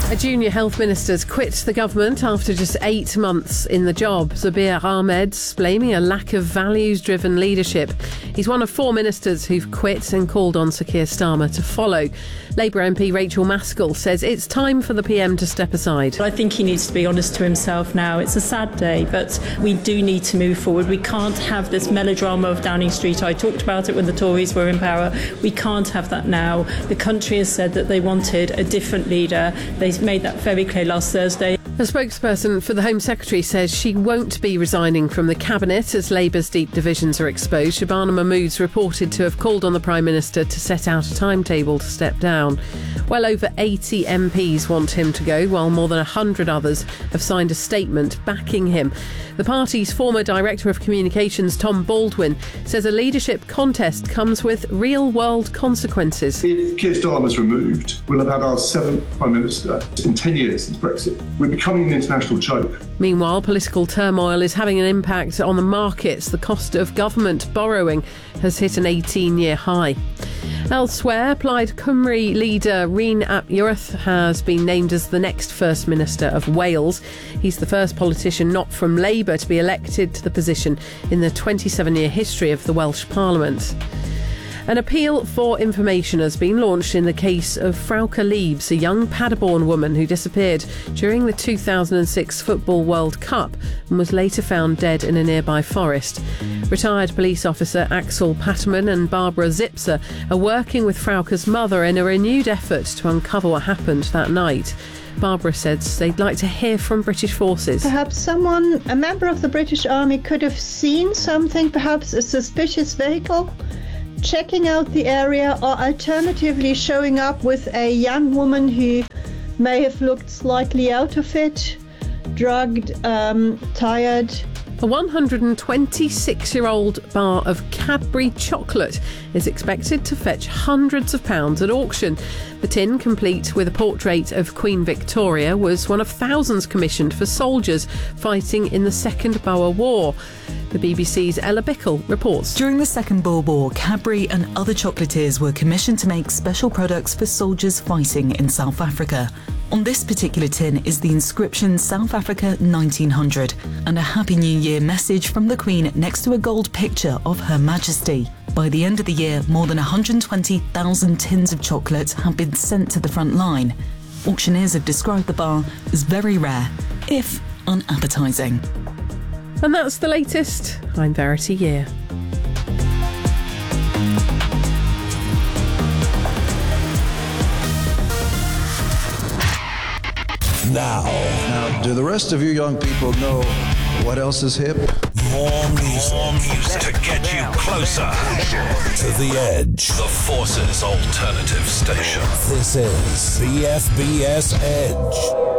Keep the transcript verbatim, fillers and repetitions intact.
A junior health minister's quit the government after just eight months in the job. Zubair Ahmed's blaming a lack of values-driven leadership. He's one of four ministers who've quit and called on Sir Keir Starmer to follow. Labour M P Rachel Maskell says it's time for the P M to step aside. I think he needs to be honest to himself now. It's a sad day, but we do need to move forward. We can't have this melodrama of Downing Street. I talked about it when the Tories were in power. We can't have that now. The country has said that they wanted a different leader. They made that very clear last Thursday. A spokesperson for the Home Secretary says she won't be resigning from the Cabinet as Labour's deep divisions are exposed. Shabana Mahmood's reported to have called on the Prime Minister to set out a timetable to step down. Well over eighty M Ps want him to go, while more than one hundred others have signed a statement backing him. The party's former Director of Communications, Tom Baldwin, says a leadership contest comes with real-world consequences. If Keir Starmer's removed, we'll have had our seventh Prime Minister in ten years since Brexit. We're becoming an international joke. Meanwhile, political turmoil is having an impact on the markets. The cost of government borrowing has hit an eighteen-year high. Elsewhere, Plaid Cymru leader Rhun ap Iorwerth has been named as the next First Minister of Wales. He's the first politician not from Labour to be elected to the position in the twenty-seven-year history of the Welsh Parliament. An appeal for information has been launched in the case of Frauke Liebs, a young Paderborn woman who disappeared during the two thousand six Football World Cup and was later found dead in a nearby forest. Retired police officer Axel Patterman and Barbara Zipser are working with Frauke's mother in a renewed effort to uncover what happened that night. Barbara says they'd like to hear from British forces. Perhaps someone, a member of the British Army, could have seen something, perhaps a suspicious vehicle, checking out the area, or alternatively showing up with a young woman who may have looked slightly out of it, drugged, um, tired. A one hundred twenty-six-year-old bar of Cadbury chocolate is expected to fetch hundreds of pounds at auction. The tin, complete with a portrait of Queen Victoria, was one of thousands commissioned for soldiers fighting in the Second Boer War. The B B C's Ella Bickle reports. During the Second Boer War, Cadbury and other chocolatiers were commissioned to make special products for soldiers fighting in South Africa. On this particular tin is the inscription South Africa nineteen hundred and a Happy New Year message from the Queen next to a gold picture of Her Majesty. By the end of the year, more than one hundred twenty thousand tins of chocolate have been sent to the front line. Auctioneers have described the bar as very rare, if unappetising. And that's the latest. I'm Verity Year. Now. Now, do the rest of you young people know what else is hip? More music. More music to get you closer to the edge. The Forces Alternative Station. This is B F B S Edge.